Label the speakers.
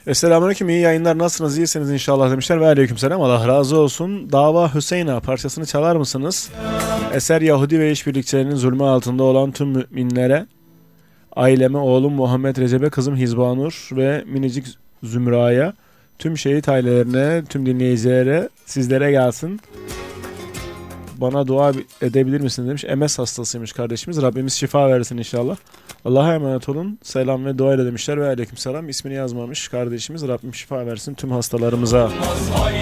Speaker 1: Selamünaleyküm, iyi yayınlar, nasılsınız, iyisiniz inşallah demişler ve aleykümselam, Allah razı olsun. Dava Hüseyin'a parçasını çalar mısınız? Eser Yahudi ve işbirlikçilerinin zulmü altında olan tüm müminlere, aileme, oğlum Muhammed Recep'e, kızım Hizbanur ve minicik Zümra'ya, tüm şehit ailelerine, tüm dinleyicilere, sizlere gelsin. Bana dua edebilir misin demiş. MS hastasıymış kardeşimiz. Rabbimiz şifa versin inşallah. Allah'a emanet olun. Selam ve dua ile demişler ve aleykümselam. İsmini yazmamış kardeşimiz. Rabbim şifa versin tüm hastalarımıza.